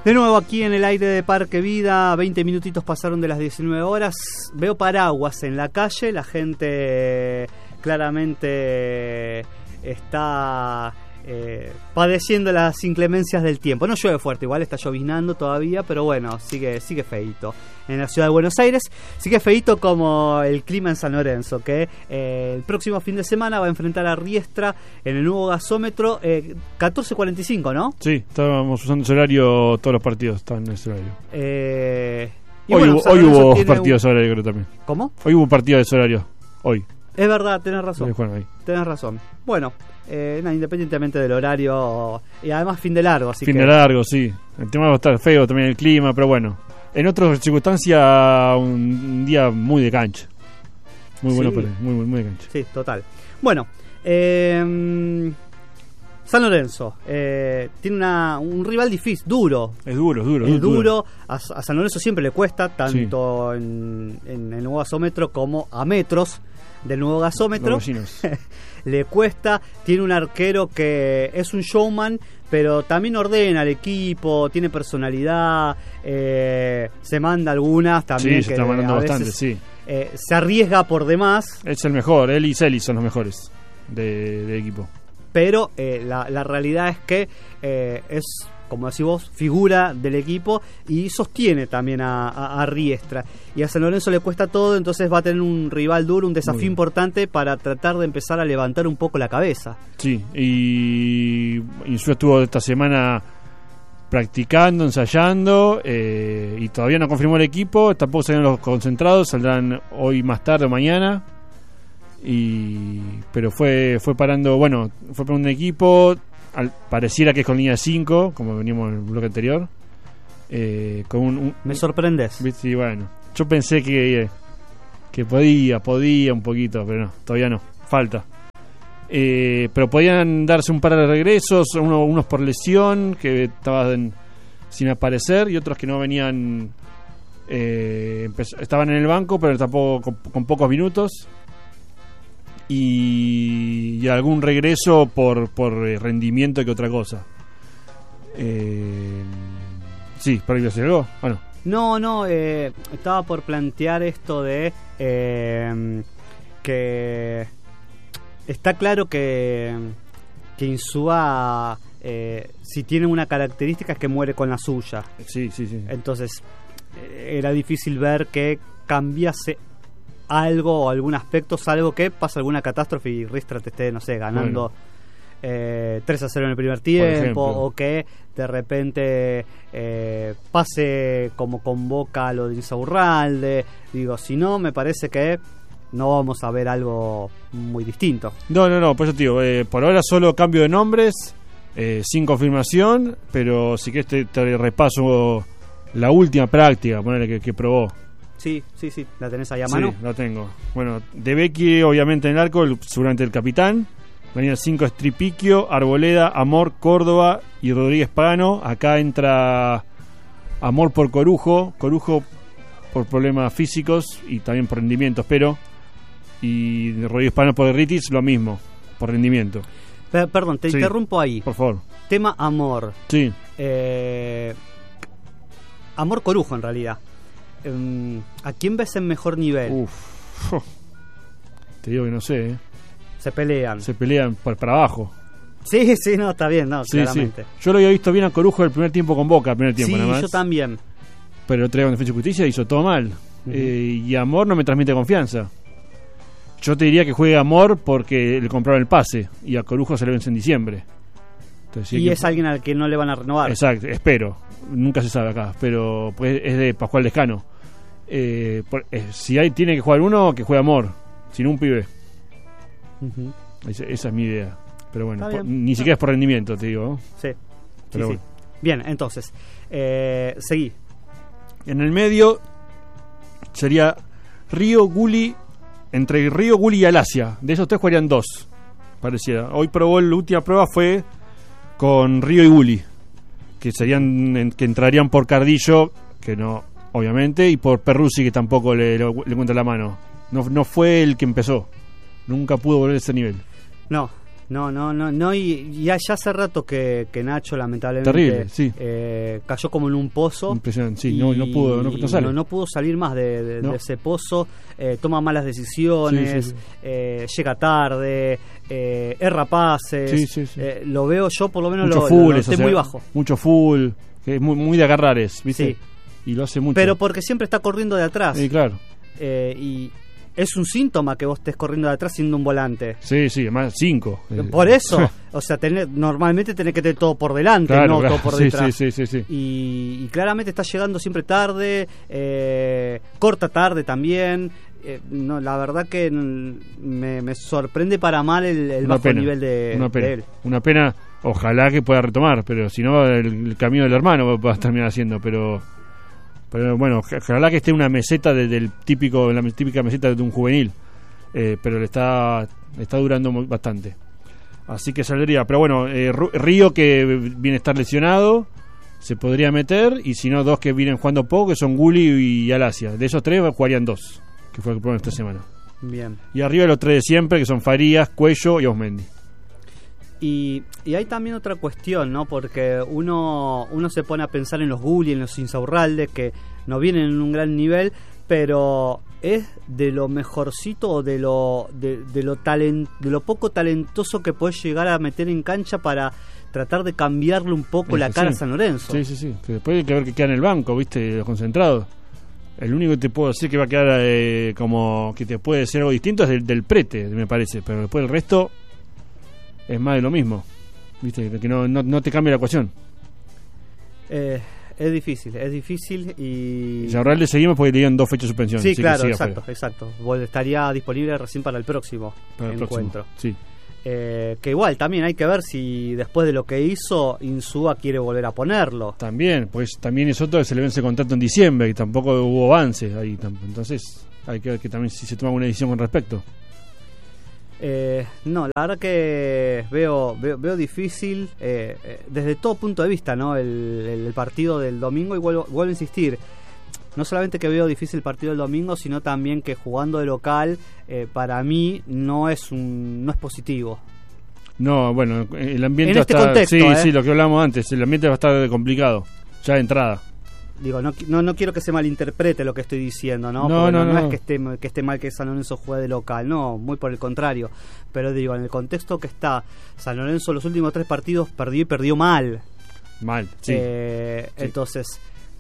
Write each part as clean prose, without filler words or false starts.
De nuevo aquí en el aire de Parque Vida, 20 minutitos pasaron de las 19 horas. Veo paraguas en la calle, la gente claramente está padeciendo las inclemencias del tiempo. No llueve fuerte, igual está lloviznando todavía, pero bueno, sigue feíto. En la ciudad de Buenos Aires sigue feíto como el clima en San Lorenzo, que el próximo fin de semana va a enfrentar a Riestra en el nuevo gasómetro 14:45, ¿no? Sí, estábamos usando ese horario, todos los partidos están en ese horario. Y hoy bueno, hubo, hoy hubo partido de ese horario, creo también. ¿Cómo? Hoy hubo partido de ese horario, hoy. Es verdad, tenés razón. Ahí. Tenés razón. Bueno, independientemente del horario, y además fin de largo, así fin que... de largo, sí. El tema va a estar feo también el clima, pero bueno. En otras circunstancias, un día muy de cancha. Muy bueno, pero muy de cancha. Sí, total. Bueno, San Lorenzo tiene un rival difícil, duro. Es duro. A San Lorenzo siempre le cuesta, tanto en el nuevo gasómetro como a metros del nuevo gasómetro. Le cuesta. Tiene un arquero que es un showman, pero también ordena al equipo, tiene personalidad, se manda algunas también. Sí, se está mandando bastante, sí. Se arriesga por demás. Es el mejor, él y Celis son los mejores de equipo. Pero la realidad es que es, como decís vos, figura del equipo y sostiene también a Riestra. Y a San Lorenzo le cuesta todo, entonces va a tener un rival duro, un desafío importante para tratar de empezar a levantar un poco la cabeza. Sí, y Insúa estuvo esta semana practicando, ensayando, y todavía no confirmó el equipo, tampoco salieron los concentrados, saldrán hoy más tarde o mañana. Pero fue parando un equipo, pareciera que es con línea 5, como veníamos en el bloque anterior, con me sorprendes. Sí, bueno, yo pensé que podía un poquito, pero no, todavía no, falta. Pero podían darse un par de regresos, unos por lesión que estaban sin aparecer y otros que no venían, estaban en el banco pero tampoco con pocos minutos. Y algún regreso por rendimiento que otra cosa. Sí, ¿para ir a hacer algo? ¿O no? No, estaba por plantear esto de que está claro que Insúa, si tiene una característica, es que muere con la suya. Sí. Entonces era difícil ver que cambiase algo o algún aspecto, salvo que pasa alguna catástrofe y Riestra te esté, no sé, ganando 3-0 en el primer tiempo, o que de repente pase como convoca lo de Insaurralde. Digo, si no, me parece que no vamos a ver algo muy distinto. No, por eso te digo, por ahora solo cambio de nombres, sin confirmación, pero si querés te repaso la última práctica, ponele que probó. Sí, ¿la tenés ahí a mano? Sí, la tengo. Bueno, De Becchi obviamente en el arco, seguramente el capitán. Venía 5 Stripiquio, Arboleda, Amor, Córdoba y Rodríguez Pagano. Acá entra Amor por Corujo por problemas físicos y también por rendimientos, y Rodríguez Pagano por Derritis, lo mismo, por rendimiento. Perdón, te interrumpo ahí. Por favor. Tema Amor. Sí. Amor Corujo, en realidad. ¿A quién ves en mejor nivel? Te digo que no sé, Se pelean para abajo. Sí, no, está bien, no, sí, claramente. Sí. Yo lo había visto bien a Corujo el primer tiempo con Boca, Sí, nada más. yo también. Pero el otro día con Defensa y Justicia hizo todo mal. Y Amor no me transmite confianza. Yo te diría que juegue Amor porque le compraron el pase y a Corujo se le vence en diciembre. Entonces, y es alguien al que no le van a renovar. Exacto, espero. Nunca se sabe acá, pero pues es de Pascual Lescano. Si tiene que jugar uno, que juegue Amor, sin un pibe. Esa es mi idea. Pero bueno, ni siquiera es por rendimiento, te digo. Sí. Bien, entonces, seguí. En el medio sería Río, Gulli, entre Río, Gulli y Alasia. De esos tres jugarían dos, pareciera. Hoy la última prueba fue con Río y Gulli, que entrarían por Cardillo, que no, obviamente, y por Perruzzi, que tampoco le encuentra la mano. No fue el que empezó. Nunca pudo volver a ese nivel. No, No, y ya hace rato que Nacho lamentablemente terrible, sí. Cayó como en un pozo. Impresionante, sí, no pudo, no sale. No pudo salir más de ese pozo, toma malas decisiones, sí. Llega tarde, erra pases, sí. Lo veo yo, por lo menos mucho lo full, noté muy bajo. Mucho full, que es muy de agarrar, ¿viste? Sí. Y lo hace mucho. Pero porque siempre está corriendo de atrás. Sí, claro. Y es un síntoma que vos estés corriendo de atrás siendo un volante. Sí, además 5. Por eso, o sea, normalmente tenés que tener todo por delante, claro, no todo por detrás. Sí. Y claramente está llegando siempre tarde, corta tarde también. La verdad que me sorprende para mal el bajo nivel de él. Una pena, ojalá que pueda retomar, pero si no, el camino del hermano va a terminar haciendo, pero bueno, ojalá que esté en una meseta la típica meseta de un juvenil, pero le está durando bastante, así que saldría. Pero bueno, Río, que viene a estar lesionado, se podría meter, y si no, dos que vienen jugando poco, que son Gulli y Alasia. De esos tres jugarían dos, que fue el que probó esta semana. Bien. Y arriba los tres de siempre, que son Farías, Cuello y Osmendi. Y hay también otra cuestión, ¿no? Porque uno se pone a pensar en los Gulli, en los Insaurralde, que no vienen en un gran nivel, pero es de lo mejorcito o de lo poco talentoso que puedes llegar a meter en cancha para tratar de cambiarle un poco la cara a San Lorenzo. Sí. Que después hay que ver que queda en el banco, ¿viste? Los concentrados. El único que te puedo decir que va a quedar como que te puede decir algo distinto es del Prete, me parece. Pero después el resto es más de lo mismo, ¿viste? Que no te cambia la ecuación. Es difícil y... Y ahora le seguimos porque le dieron 2 fechas de suspensión. Sí, claro, exacto. Estaría disponible recién para el próximo encuentro. Sí. Que igual también hay que ver si después de lo que hizo Insúa quiere volver a ponerlo. También, pues también es otro que se le vence el contrato en diciembre y tampoco hubo avance ahí. Entonces hay que ver que también si se toma una decisión con respecto. No, la verdad que veo difícil desde todo punto de vista, ¿no? El partido del domingo, y vuelvo a insistir, no solamente que veo difícil el partido del domingo, sino también que jugando de local para mí no es positivo. No, bueno, el ambiente en este contexto, sí, lo que hablamos antes, el ambiente va a estar complicado ya de entrada. Digo, no quiero que se malinterprete lo que estoy diciendo, ¿no? No es que esté mal que San Lorenzo juegue de local, no, muy por el contrario. Pero digo, en el contexto que está, San Lorenzo los últimos 3 partidos perdió mal. Mal, sí. Entonces,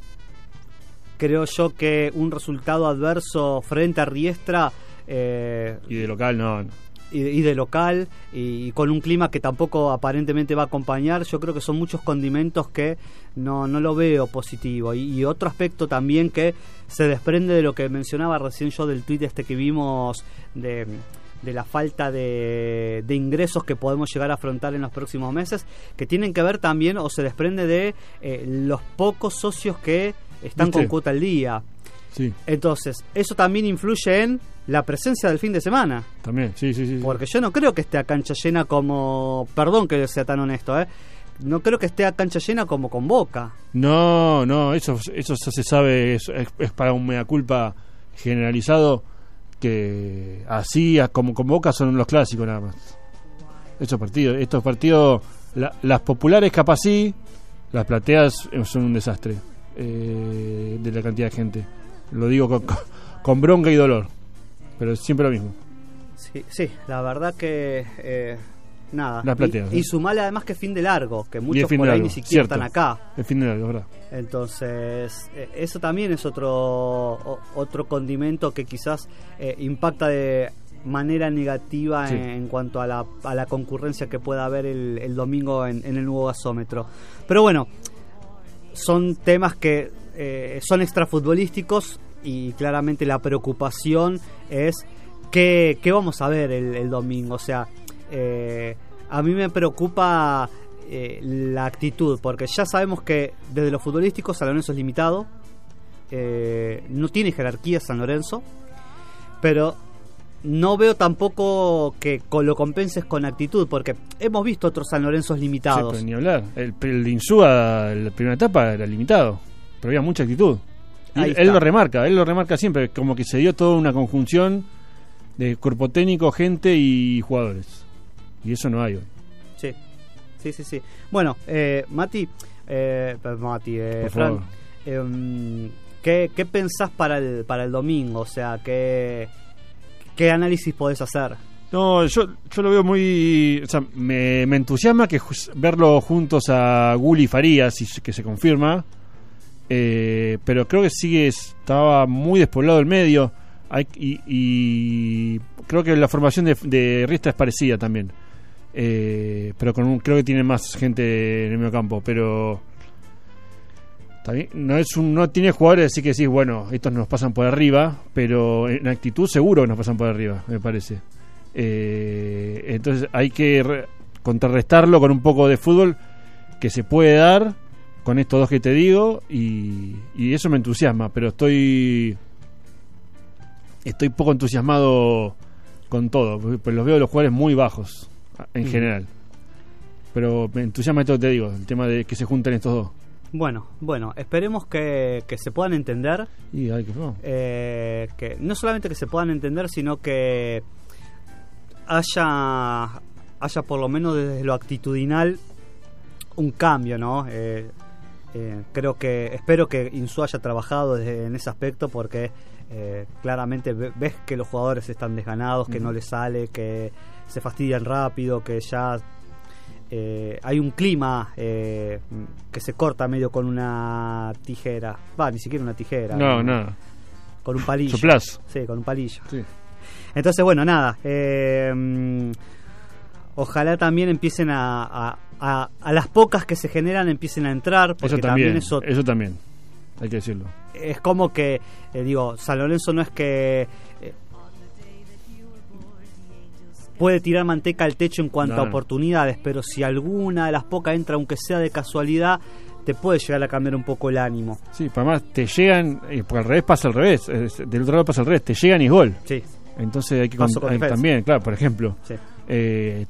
creo yo que un resultado adverso frente a Riestra... y de local no... Y de local, y con un clima que tampoco aparentemente va a acompañar, yo creo que son muchos condimentos que no lo veo positivo. Y otro aspecto también que se desprende de lo que mencionaba recién yo del tuit que vimos de la falta de ingresos que podemos llegar a afrontar en los próximos meses, que tienen que ver también, o se desprende de los pocos socios que están con cuota al día. Sí. Entonces, eso también influye en la presencia del fin de semana. También, sí. Porque yo no creo que esté a cancha llena como... Perdón que sea tan honesto, no creo que esté a cancha llena como con Boca. No, eso se sabe, es para un mea culpa generalizado, que así como con Boca son los clásicos nada más. Estos partidos, las populares capaz sí, las plateas son un desastre de la cantidad de gente. Lo digo con bronca y dolor, pero es siempre lo mismo. Sí, la verdad que nada. Las plateas, y sumale además que fin de largo, que muchos por ahí ni siquiera están acá. El fin de largo, ¿verdad? Entonces, eso también es otro condimento que quizás impacta de manera negativa en cuanto a la concurrencia que pueda haber el domingo en el nuevo gasómetro. Pero bueno, son temas que son extrafutbolísticos, y claramente la preocupación es qué vamos a ver el domingo. O sea, a mí me preocupa la actitud, porque ya sabemos que desde lo futbolístico San Lorenzo es limitado, no tiene jerarquía San Lorenzo, pero no veo tampoco que lo compenses con actitud, porque hemos visto otros San Lorenzos limitados. Sí, pero ni hablar. El de Insúa, la primera etapa era limitado, pero había mucha actitud. Él lo remarca siempre, como que se dio toda una conjunción de cuerpo técnico, gente y jugadores. y eso no hay hoy. Sí. Bueno, Mati, Por Fran, favor. ¿qué pensás para el domingo? O sea, ¿qué análisis podés hacer? No, yo lo veo muy... O sea, me entusiasma verlo juntos a Gulli y Farías, que se confirma. Pero creo que estaba muy despoblado el medio. Y creo que la formación de Riestra es parecida también. Pero creo que tiene más gente en el medio campo. Pero también no tiene jugadores así que decís, bueno, estos nos pasan por arriba. Pero en actitud seguro que nos pasan por arriba, me parece. Entonces hay que contrarrestarlo con un poco de fútbol que se puede dar con estos dos que te digo, y eso me entusiasma, pero estoy poco entusiasmado con todo, pues los veo los jugadores muy bajos en general, pero me entusiasma esto que te digo, el tema de que se junten estos dos. Bueno, esperemos que se puedan entender, Y ay, que no solamente que se puedan entender, sino que haya por lo menos desde lo actitudinal un cambio, ¿no? Espero que Insúa haya trabajado en ese aspecto, porque claramente ves que los jugadores están desganados, que no les sale, que se fastidian rápido, que ya hay un clima que se corta medio con una tijera, ni siquiera una tijera, No. con un palillo. Soplás. Sí, con un palillo. Sí. Entonces, bueno, nada, ojalá también empiecen a las pocas que se generan empiecen a entrar, porque Eso también, hay que decirlo. Es como que, San Lorenzo no es que puede tirar manteca al techo en cuanto a oportunidades, pero si alguna de las pocas entra, aunque sea de casualidad, te puede llegar a cambiar un poco el ánimo. Sí, además te llegan, porque al revés pasa al revés, del otro lado pasa al revés, te llegan y es gol. Sí. Entonces hay que Paso con defensa. también, claro, por ejemplo, Sí. te